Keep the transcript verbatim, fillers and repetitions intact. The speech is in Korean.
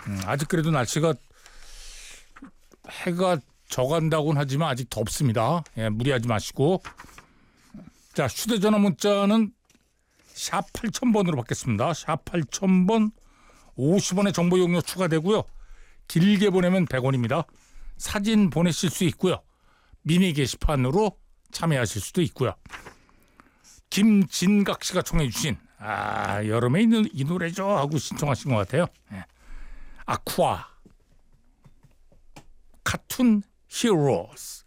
음, 아직 그래도 날씨가 해가 져간다고는 하지만 아직 덥습니다. 예, 무리하지 마시고. 자, 휴대전화 문자는 샵 팔천 번으로 받겠습니다. 샵 팔천 번 오십 원의 정보 용료 추가되고요. 길게 보내면 백 원입니다. 사진 보내실 수 있고요. 미니 게시판으로 참여하실 수도 있고요. 김진각 씨가 청해 주신 아 여름에 있는 이 노래죠 하고 신청하신 것 같아요. 네. 아쿠아 카툰 히어로스.